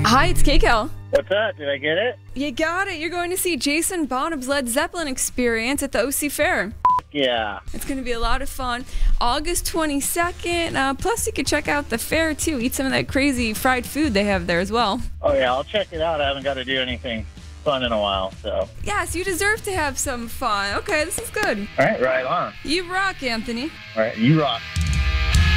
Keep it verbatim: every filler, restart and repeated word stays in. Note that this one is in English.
Hi, it's K-Cal. What's up? Did I get it? You got it. You're going to see Jason Bonham's Led Zeppelin Experience at the O C Fair. Yeah. It's going to be a lot of fun. August twenty-second. Uh, plus, you could check out the fair, too. Eat some of that crazy fried food they have there as well. Oh, yeah. I'll check it out. I haven't got to do anything fun in a while, so. Yes, you deserve to have some fun. Okay, this is good. All right, right on. You rock, Anthony. All right, you rock.